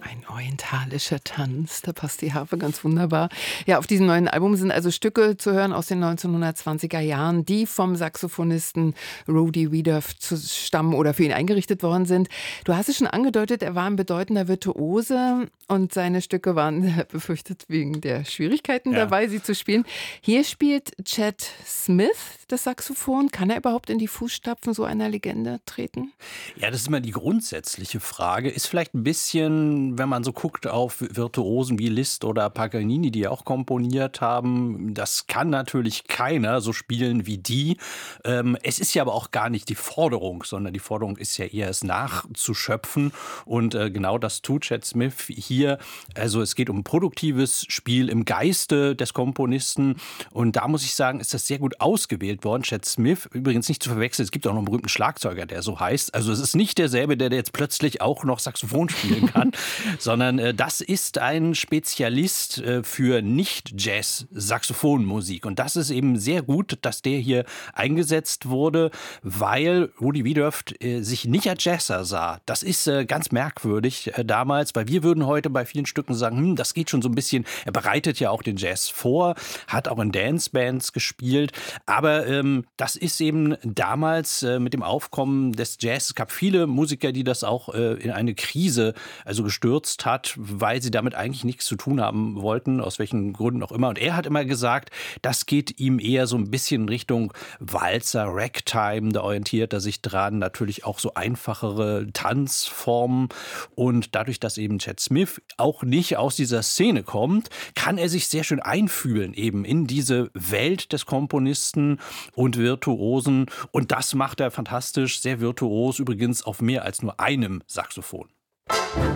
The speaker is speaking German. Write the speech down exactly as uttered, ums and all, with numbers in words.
Ein orientalischer Tanz, da passt die Harfe ganz wunderbar. Ja, auf diesem neuen Album sind also Stücke zu hören aus den neunzehnhundertzwanziger Jahren, die vom Saxophonisten Rudi Wiedoeft stammen oder für ihn eingerichtet worden sind. Du hast es schon angedeutet, er war ein bedeutender Virtuose und seine Stücke waren befürchtet wegen der Schwierigkeiten Ja. dabei, sie zu spielen. Hier spielt Chet Smith das Saxophon. Kann er überhaupt in die Fußstapfen so einer Legende treten? Ja, das ist immer die grundsätzliche Frage. Ist vielleicht ein bisschen, wenn man so guckt auf Virtuosen wie Liszt oder Paganini, die auch komponiert haben, das kann natürlich keiner so spielen wie die. Ähm, es ist ja aber auch gar nicht die Forderung, sondern die Forderung ist ja eher, es nachzuschöpfen. Und äh, genau das tut Chet Smith hier. Also es geht um ein produktives Spiel im Geiste des Komponisten. Und da muss ich sagen, ist das sehr gut ausgewählt worden. Chet Smith, übrigens nicht zu verwechseln, es gibt auch noch einen berühmten Schlagzeuger, der so heißt. Also es ist nicht derselbe, der jetzt plötzlich auch noch Saxophon spielen kann, sondern äh, das ist ein Spezialist äh, für Nicht-Jazz-Saxophonmusik. Und das ist eben sehr gut, dass der hier eingesetzt wurde, weil Rudi Wiedoeft äh, sich nicht als Jazzer sah. Das ist äh, ganz merkwürdig äh, damals, weil wir würden heute bei vielen Stücken sagen, hm, das geht schon so ein bisschen, er bereitet ja auch den Jazz vor, hat auch in Dancebands gespielt, aber ähm, das ist eben damals äh, mit dem Aufkommen des Jazz, es gab viele Musiker, die das auch äh, in eine Krise also gestürzt hat, weil sie damit eigentlich nichts zu tun haben wollten, aus welchen Gründen auch immer. Und er hat immer gesagt, das geht ihm eher so ein bisschen in Richtung Walzer, Ragtime, da orientiert er sich dran, natürlich auch so einfachere Tanzformen. Und dadurch, dass eben Chet Smith auch nicht aus dieser Szene kommt, kann er sich sehr schön einfühlen eben in diese Welt des Komponisten und Virtuosen. Und das macht er fantastisch, sehr virtuos, übrigens auf mehr als nur einem Saxophon.